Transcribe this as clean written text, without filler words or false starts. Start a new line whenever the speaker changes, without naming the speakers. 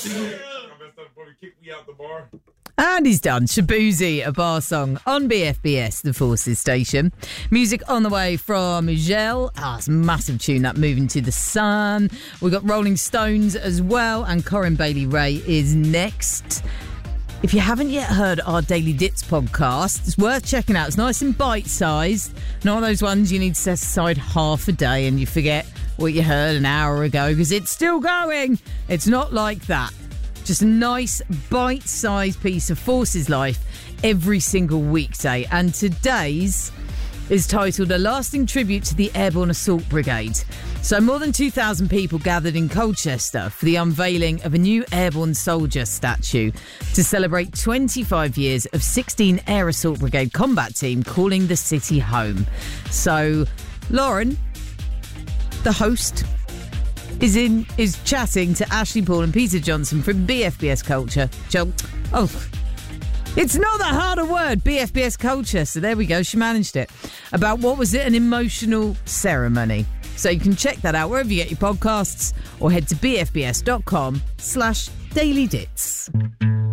And he's done. Shabuzi, a bar song on BFBS, the Forces station. Music on the way from Miguel. It's a massive tune, that Moving to the Sun. We've got Rolling Stones as well, and Corinne Bailey Ray is next. If you haven't yet heard our Daily Dits podcast, it's worth checking out. It's nice and bite-sized. Not one of those ones you need to set aside half a day and you forget what you heard an hour ago, because it's still going. It's not like that. Just a nice bite-sized piece of Forces life every single weekday. And today's is titled A Lasting Tribute to the Airborne Assault Brigade. So more than 2,000 people gathered in Colchester for the unveiling of a new airborne soldier statue to celebrate 25 years of 16 Air Assault Brigade combat team calling the city home. So Lauren, the host, is chatting to Ashley Paul and Peter Johnson from BFBS Culture. It's not that hard a word, BFBS Culture. So there we go, she managed it. About what was it, an emotional ceremony. So you can check that out wherever you get your podcasts or head to bfbs.com/dailydits.